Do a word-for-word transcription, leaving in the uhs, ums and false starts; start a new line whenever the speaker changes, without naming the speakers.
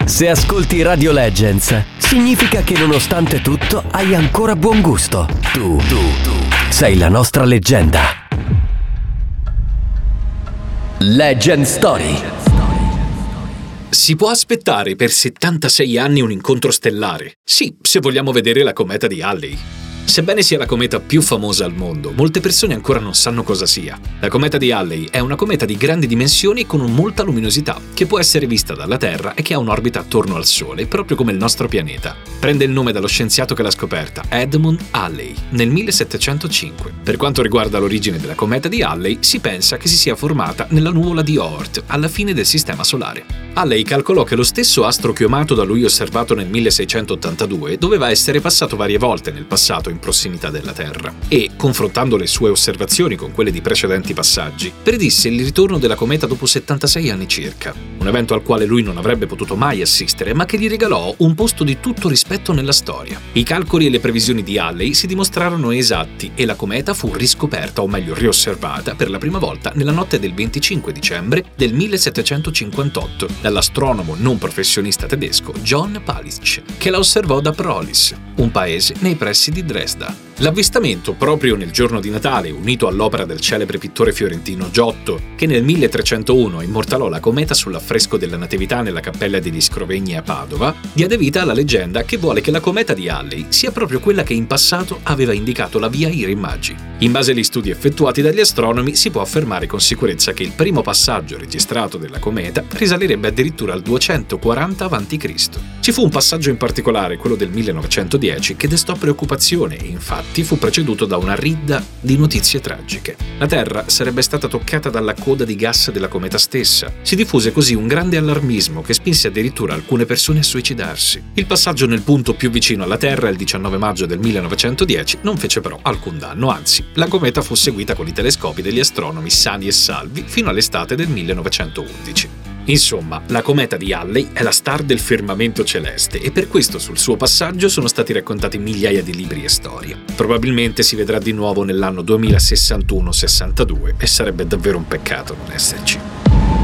Se ascolti Radio Legends, significa che nonostante tutto hai ancora buon gusto. Tu, tu, tu, sei la nostra leggenda. Legend Story.
Si può aspettare per settantasei anni un incontro stellare? Sì, se vogliamo vedere la cometa di Halley. Sebbene sia la cometa più famosa al mondo, molte persone ancora non sanno cosa sia. La cometa di Halley è una cometa di grandi dimensioni con molta luminosità, che può essere vista dalla Terra e che ha un'orbita attorno al Sole, proprio come il nostro pianeta. Prende il nome dallo scienziato che l'ha scoperta, Edmund Halley, nel millesettecentocinque. Per quanto riguarda l'origine della cometa di Halley, si pensa che si sia formata nella nuvola di Oort, alla fine del Sistema Solare. Halley calcolò che lo stesso astro chiamato da lui osservato nel milleseicentottantadue doveva essere passato varie volte nel passato in prossimità della Terra e, confrontando le sue osservazioni con quelle di precedenti passaggi, predisse il ritorno della cometa dopo settantasei anni circa, un evento al quale lui non avrebbe potuto mai assistere, ma che gli regalò un posto di tutto rispetto nella storia. I calcoli e le previsioni di Halley si dimostrarono esatti e la cometa fu riscoperta, o meglio riosservata, per la prima volta nella notte del venticinque dicembre del millesettecentocinquantotto dall'astronomo non professionista tedesco John Pallich, che la osservò da Prohlis, un paese nei pressi di Dresda. L'avvistamento, proprio nel giorno di Natale, unito all'opera del celebre pittore fiorentino Giotto, che nel milletrecentouno immortalò la cometa sull'affresco della Natività nella cappella degli Scrovegni a Padova, diede vita alla leggenda che vuole che la cometa di Halley sia proprio quella che in passato aveva indicato la via Irimmaggi. In base agli studi effettuati dagli astronomi, si può affermare con sicurezza che il primo passaggio registrato della cometa risalirebbe addirittura al duecentoquaranta avanti Cristo. Ci fu un passaggio in particolare, quello del millenovecentodieci, che destò preoccupazione e infatti fu preceduto da una ridda di notizie tragiche. La Terra sarebbe stata toccata dalla coda di gas della cometa stessa. Si diffuse così un grande allarmismo che spinse addirittura alcune persone a suicidarsi. Il passaggio nel punto più vicino alla Terra, il diciannove maggio del millenovecentodieci, non fece però alcun danno, anzi, la cometa fu seguita con i telescopi degli astronomi sani e salvi fino all'estate del millenovecentoundici. Insomma, la cometa di Halley è la star del firmamento celeste e per questo sul suo passaggio sono stati raccontati migliaia di libri e storie. Probabilmente si vedrà di nuovo nell'anno duemilasessantuno sessantadue e sarebbe davvero un peccato non esserci.